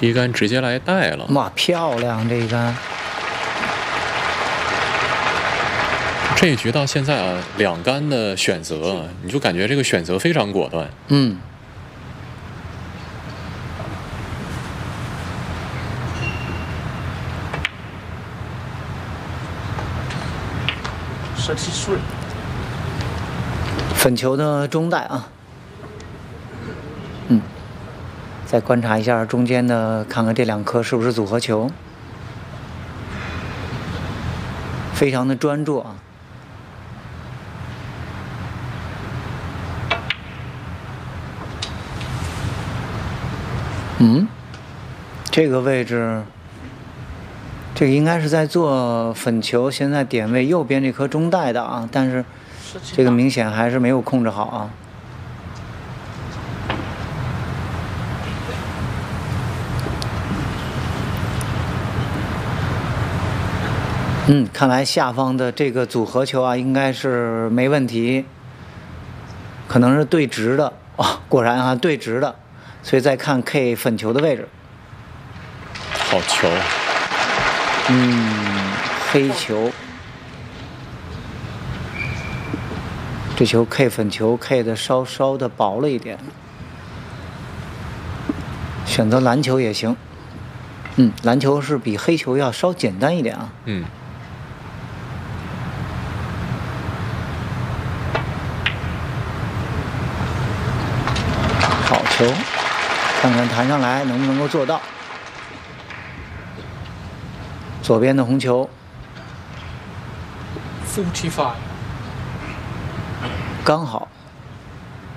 第一杆直接来带了， 哇，漂亮这一杆！ 这一局到现在啊，2杆的选择，你就感觉这个选择非常果断。 嗯。 37 粉球的中带啊。嗯。再观察一下中间的，看看这2颗是不是组合球。非常的专注啊。嗯，这个位置，这个应该是在做粉球，现在点位右边这颗中带的啊，但是这个明显还是没有控制好啊。看来下方的这个组合球啊，应该是没问题，可能是对直的哦，果然啊，对直的，所以再看 K 粉球的位置， 好球， 黑球，这球 K 粉球 K 的稍稍的薄了一点，选择蓝球也行，蓝球是比黑球要稍简单一点啊，好球，看看弹上来能不能够做到。左边的红球 45， 刚好